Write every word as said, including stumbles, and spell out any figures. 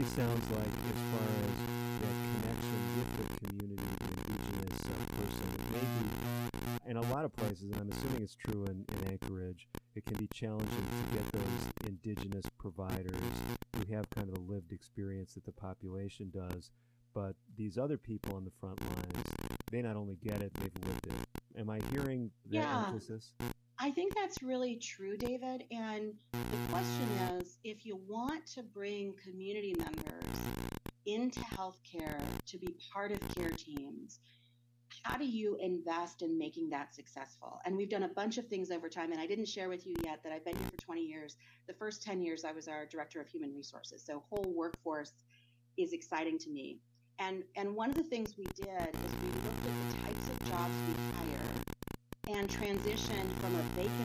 really sounds like, as far as that connection with the community, the indigenous uh, person, it may be, in a lot of places, and I'm assuming it's true in, in Anchorage, it can be challenging to get those indigenous providers who have kind of the lived experience that the population does. But these other people on the front lines, they not only get it, they've lived it. Am I hearing that Yeah, emphasis? I think that's really true, David. And the question is, if you want to bring community members into healthcare to be part of care teams, how do you invest in making that successful? And we've done a bunch of things over time. And I didn't share with you yet that I've been here for twenty years. The first ten years, I was our director of human resources. So whole workforce is exciting to me. And, and one of the things we did is we looked at the types of jobs we hire and transitioned from a vacant